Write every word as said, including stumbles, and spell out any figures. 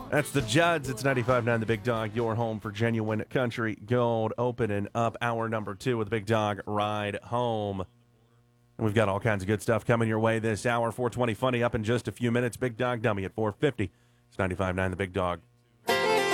That's the Judds. It's ninety-five point nine The Big Dog, your home for genuine country gold. Opening up hour number two with the Big Dog Ride Home. And we've got all kinds of good stuff coming your way this hour. four twenty Funny up in just a few minutes. Big Dog Dummy at four fifty. It's ninety-five point nine The Big Dog.